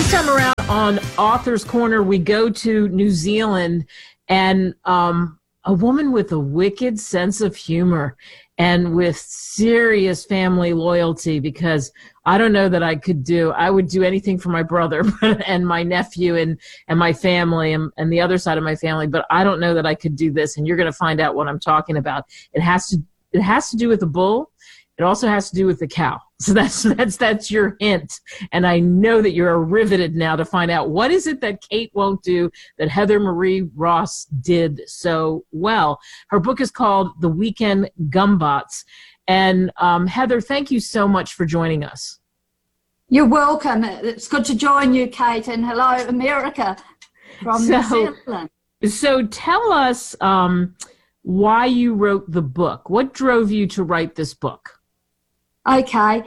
This time around on Author's Corner, we go to New Zealand and a woman with a wicked sense of humor and with serious family loyalty, because I don't know that I would do anything for my brother and my nephew and my family and the other side of my family, but I don't know that I could do this, and you're going to find out what I'm talking about. It has to do with the bull. It also has to do with the cow. So that's your hint. And I know that you're riveted now to find out what is it that Kate won't do that Heather Marie Ross did so well. Her book is called The Weekend Gumbots. And Heather, thank you so much for joining us. You're welcome. It's good to join you, Kate, and hello, America from New Zealand. So tell us why you wrote the book. What drove you to write this book? Okay,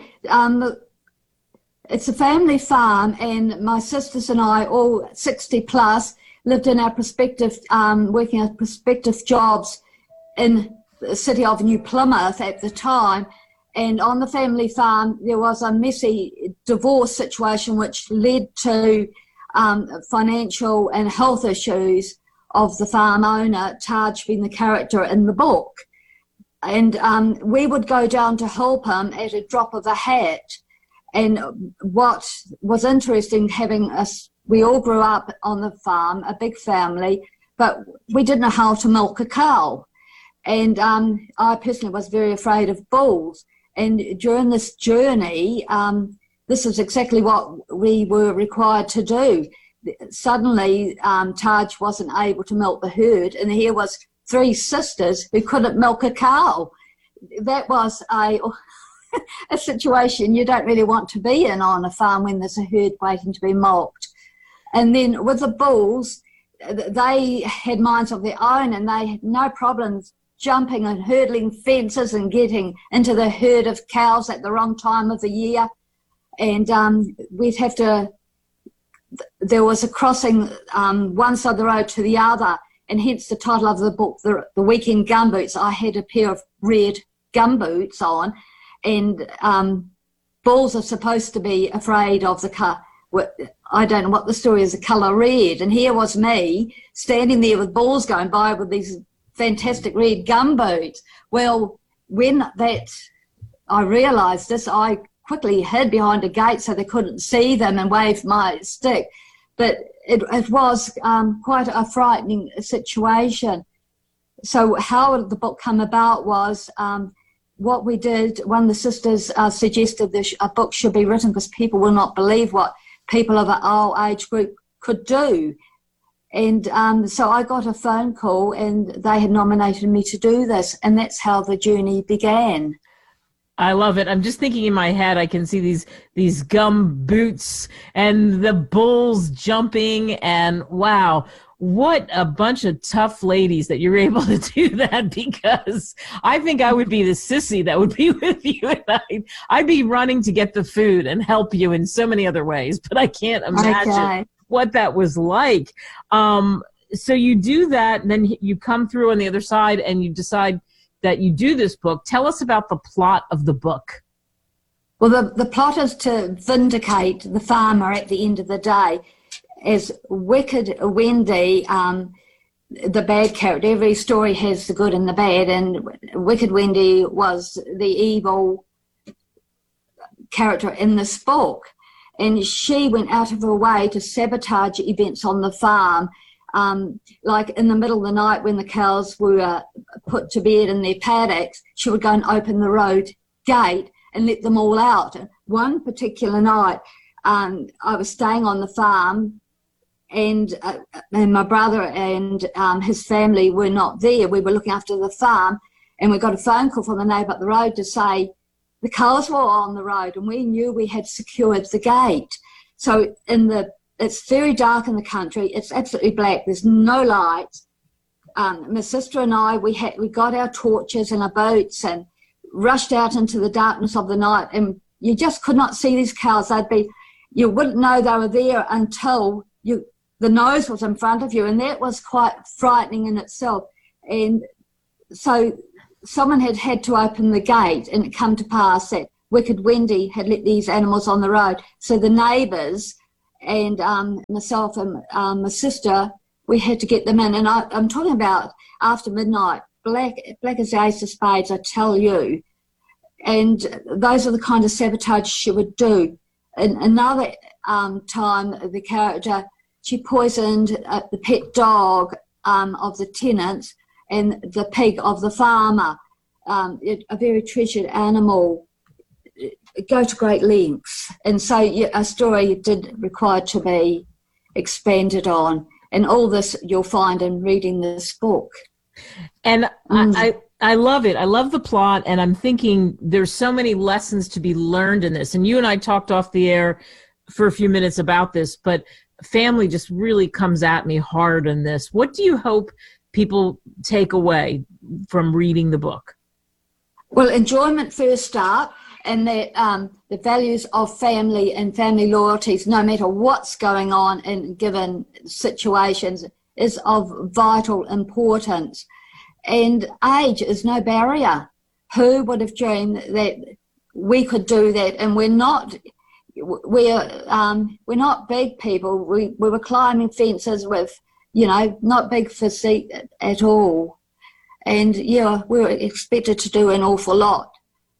it's a family farm, and my sisters and I, all 60 plus, lived in our prospective, working at prospective jobs in the city of New Plymouth at the time. And on the family farm, there was a messy divorce situation which led to financial and health issues of the farm owner, Taj being the character in the book. And we would go down to help him at a drop of a hat. And what was interesting, having us, we all grew up on the farm, a big family, but we didn't know how to milk a cow. And I personally was very afraid of bulls. And during this journey, this is exactly what we were required to do. Suddenly, Taj wasn't able to milk the herd, and here was 3 sisters who couldn't milk a cow. That was a situation you don't really want to be in on a farm when there's a herd waiting to be milked. And then with the bulls, they had minds of their own, and they had no problems jumping and hurdling fences and getting into the herd of cows at the wrong time of the year. And we'd have to, there was a crossing one side of the road to the other, and hence the title of the book, The Weekend Gumboots. I had a pair of red gumboots on, and bulls are supposed to be afraid of the car. I don't know what the story is, the colour red. And here was me standing there with bulls going by with these fantastic red gumboots. Well, when I realised this, I quickly hid behind a gate so they couldn't see them and waved my stick. But it was quite a frightening situation. So how the book came about was what we did. One of the sisters suggested a book should be written because people will not believe what people of our age group could do. And so I got a phone call, and they had nominated me to do this, and that's how the journey began. I love it. I'm just thinking in my head, I can see these gum boots and the bulls jumping, and wow, what a bunch of tough ladies that you're able to do that, because I think I would be the sissy that would be with you, and I'd be running to get the food and help you in so many other ways, but I can't imagine what that was like. So you do that, and then you come through on the other side, and you decide that you do this book. Tell us about the plot of the book. Well, the plot is to vindicate the farmer at the end of the day. As Wicked Wendy, the bad character, every story has the good and the bad, and Wicked Wendy was the evil character in this book. And she went out of her way to sabotage events on the farm. Like in the middle of the night when the cows were put to bed in their paddocks, she would go and open the road gate and let them all out. One particular night, I was staying on the farm, and my brother and his family were not there. We were looking after the farm, and we got a phone call from the neighbour up the road to say the cows were on the road, and we knew we had secured the gate. So it's very dark in the country. It's absolutely black. There's no lights. My sister and I, we got our torches and our boats and rushed out into the darkness of the night, and you just could not see these cows. You wouldn't know they were there until the nose was in front of you, and that was quite frightening in itself. And so someone had to open the gate, and it come to pass that Wicked Wendy had let these animals on the road. So the neighbours and myself and my sister, we had to get them in. And I'm talking about after midnight, black as the ace of spades, I tell you. And those are the kind of sabotage she would do. And another time, the character, she poisoned the pet dog of the tenant and the pig of the farmer, a very treasured animal. Go to great lengths. And so a story did require to be expanded on. And all this you'll find in reading this book. And I love it. I love the plot, and I'm thinking there's so many lessons to be learned in this. And you and I talked off the air for a few minutes about this, but family just really comes at me hard in this. What do you hope people take away from reading the book? Well, enjoyment first up, and that the values of family and family loyalties, no matter what's going on in given situations, is of vital importance. And age is no barrier. Who would have dreamed that we could do that? And we're not big people. We were climbing fences with, not big physique at all. And we were expected to do an awful lot.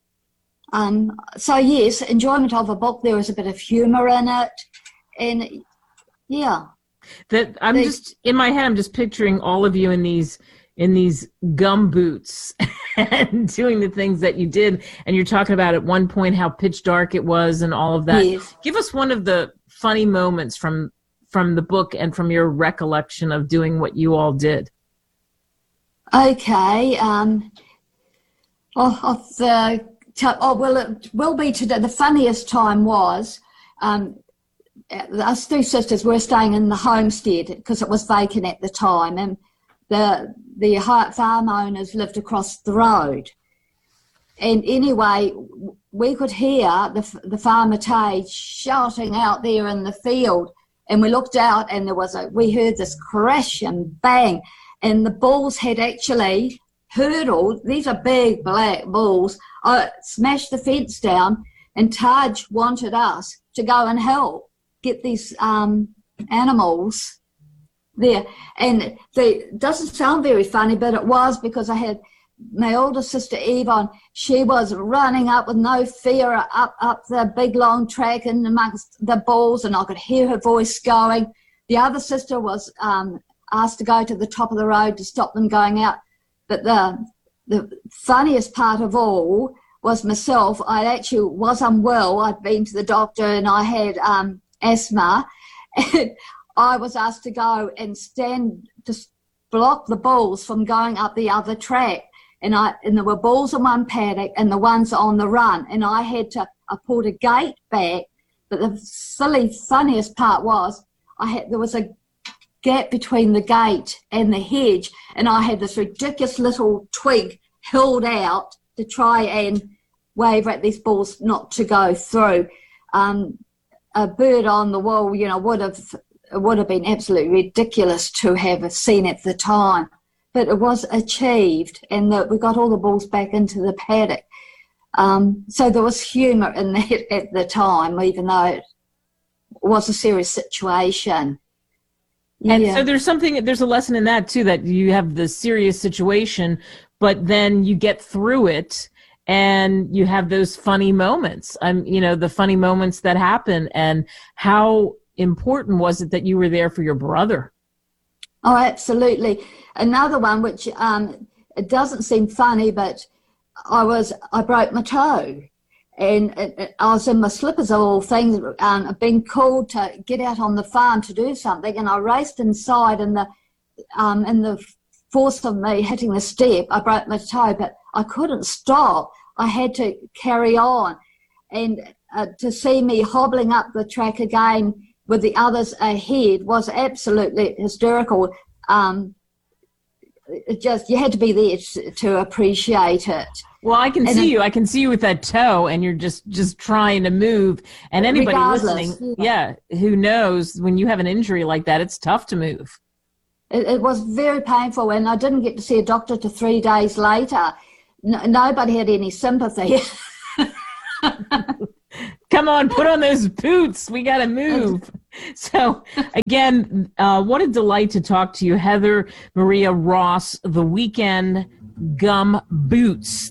So yes, enjoyment of a book. There was a bit of humour in it, and that just in my head. I'm just picturing all of you in these gum boots and doing the things that you did. And you're talking about at one point how pitch dark it was and all of that. Yes. Give us one of the funny moments from the book and from your recollection of doing what you all did. Okay. It will be today. The funniest time was us three sisters were staying in the homestead because it was vacant at the time, and the farm owners lived across the road. And anyway, we could hear the farmer Tage shouting out there in the field, and we looked out, and we heard this crash and bang, and the bulls had actually hurdled. These are big black bulls. Smashed the fence down, and Taj wanted us to go and help get these animals there. And it doesn't sound very funny, but it was, because I had my older sister Yvonne. She was running up with no fear up the big long track and amongst the bulls, and I could hear her voice going. The other sister was asked to go to the top of the road to stop them going out. But the funniest part of all was myself. I actually was unwell. I'd been to the doctor and I had asthma. And I was asked to go and stand to block the bulls from going up the other track. And there were bulls in one paddock and the ones on the run. And I pulled a gate back. But the funniest part was there was a gap between the gate and the hedge, and I had this ridiculous little twig held out to try and wave at these bulls not to go through. A bird on the wall, would have been absolutely ridiculous to have seen at the time, but it was achieved, and we got all the bulls back into the paddock. So there was humour in that at the time, even though it was a serious situation. And so there's a lesson in that too, that you have the serious situation, but then you get through it and you have those funny moments. The funny moments that happen. And how important was it that you were there for your brother? Oh, absolutely. Another one, which it doesn't seem funny, but I broke my toe. And I was in my slippers of all things, being called to get out on the farm to do something. And I raced inside, and the force of me hitting the step, I broke my toe, but I couldn't stop. I had to carry on. And to see me hobbling up the track again with the others ahead was absolutely hysterical. You had to be there to appreciate it. Well, I can see you. I can see you with that toe, and you're just trying to move. And anybody listening, who knows, when you have an injury like that, it's tough to move. It was very painful, and I didn't get to see a doctor till 3 days later. Nobody had any sympathy. Come on, put on those boots. We got to move. So, again, what a delight to talk to you, Heather Maria Ross, the Weekend Gum Boots.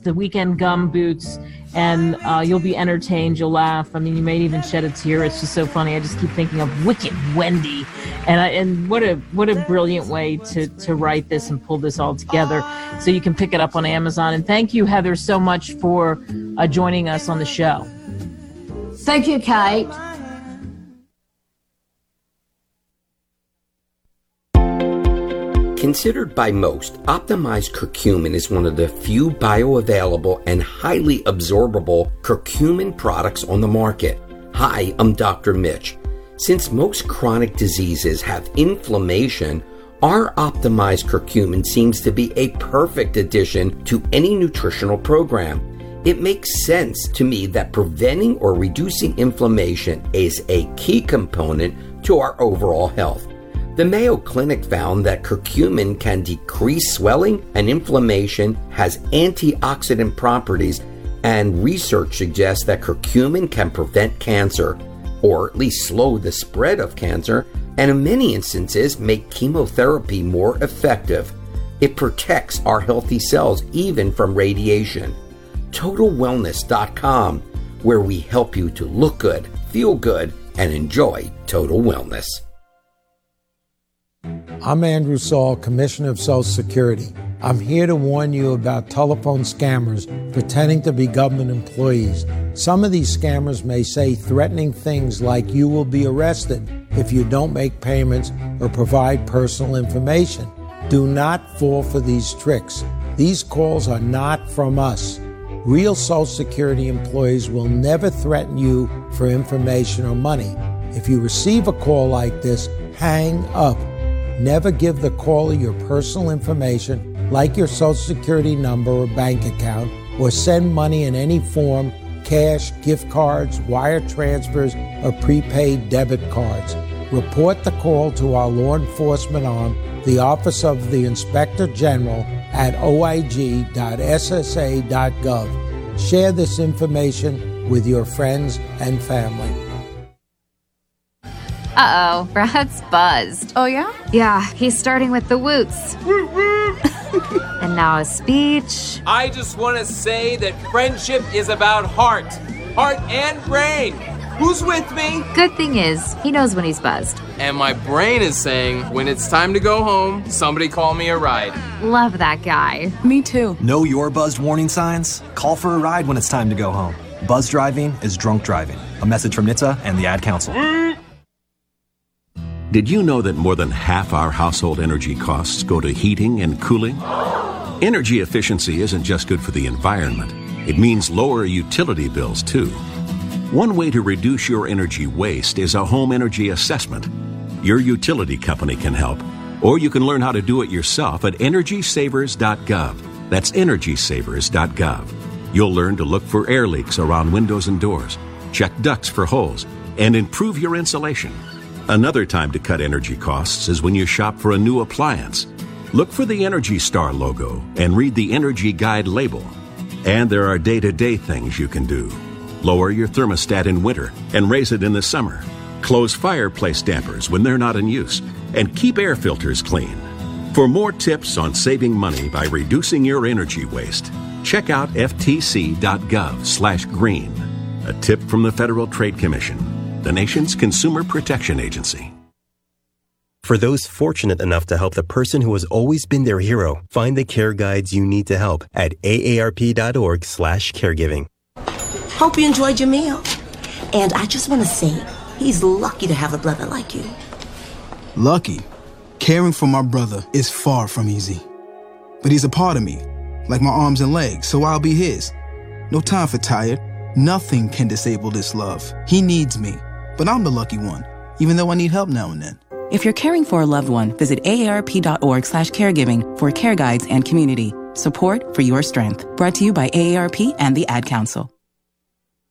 And you'll be entertained. You'll laugh. I mean, you may even shed a tear. It's just so funny. I just keep thinking of Wicked Wendy. And what a brilliant way to write this and pull this all together. So you can pick it up on Amazon. And thank you, Heather, so much for joining us on the show. Thank you, Kate. Considered by most, optimized curcumin is one of the few bioavailable and highly absorbable curcumin products on the market. Hi, I'm Dr. Mitch. Since most chronic diseases have inflammation, our optimized curcumin seems to be a perfect addition to any nutritional program. It makes sense to me that preventing or reducing inflammation is a key component to our overall health. The Mayo Clinic found that curcumin can decrease swelling and inflammation, has antioxidant properties, and research suggests that curcumin can prevent cancer, or at least slow the spread of cancer, and in many instances make chemotherapy more effective. It protects our healthy cells even from radiation. TotalWellness.com, where we help you to look good, feel good, and enjoy total wellness. I'm Andrew Saul, Commissioner of Social Security. I'm here to warn you about telephone scammers pretending to be government employees. Some of these scammers may say threatening things like you will be arrested if you don't make payments or provide personal information. Do not fall for these tricks. These calls are not from us. Real Social Security employees will never threaten you for information or money. If you receive a call like this, hang up. Never give the caller your personal information, like your Social Security number or bank account, or send money in any form, cash, gift cards, wire transfers, or prepaid debit cards. Report the call to our law enforcement arm, the Office of the Inspector General, at oig.ssa.gov. Share this information with your friends and family. Uh-oh, Brad's buzzed. Oh, yeah? Yeah, he's starting with the woots. And now a speech. I just want to say that friendship is about heart and brain. Who's with me? Good thing is, he knows when he's buzzed. And my brain is saying, when it's time to go home, somebody call me a ride. Love that guy. Me too. Know your buzzed warning signs? Call for a ride when it's time to go home. Buzz driving is drunk driving. A message from NHTSA and the Ad Council. Did you know that more than half our household energy costs go to heating and cooling? Energy efficiency isn't just good for the environment. It means lower utility bills, too. One way to reduce your energy waste is a home energy assessment. Your utility company can help, or you can learn how to do it yourself at EnergySavers.gov. That's EnergySavers.gov. You'll learn to look for air leaks around windows and doors, check ducts for holes, and improve your insulation. Another time to cut energy costs is when you shop for a new appliance. Look for the Energy Star logo and read the Energy Guide label. And there are day-to-day things you can do. Lower your thermostat in winter and raise it in the summer. Close fireplace dampers when they're not in use. And keep air filters clean. For more tips on saving money by reducing your energy waste, check out ftc.gov/green. A tip from the Federal Trade Commission, the nation's consumer protection agency. For those fortunate enough to help the person who has always been their hero, find the care guides you need to help at aarp.org/caregiving. Hope you enjoyed your meal. And I just want to say, he's lucky to have a brother like you. Lucky? Caring for my brother is far from easy. But he's a part of me, like my arms and legs, so I'll be his. No time for tired. Nothing can disable this love. He needs me, but I'm the lucky one, even though I need help now and then. If you're caring for a loved one, visit aarp.org/caregiving for care guides and community. Support for your strength. Brought to you by AARP and the Ad Council.